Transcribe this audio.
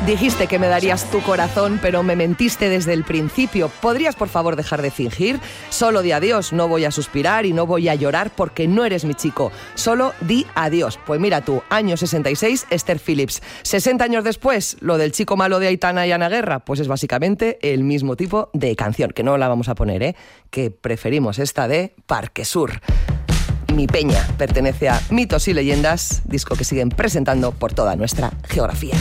Dijiste que me darías tu corazón, pero me mentiste desde el principio. ¿Podrías, por favor, dejar de fingir? Solo di adiós, no voy a suspirar y no voy a llorar porque no eres mi chico. Solo di adiós. Pues mira tú, año 66, Esther Phillips. 60 años después, lo del chico malo de Aitana y Ana Guerra, pues es básicamente el mismo tipo de canción, que no la vamos a poner, que preferimos esta de Parque Sur. Mi Peña pertenece a Mitos y Leyendas, disco que siguen presentando por toda nuestra geografía.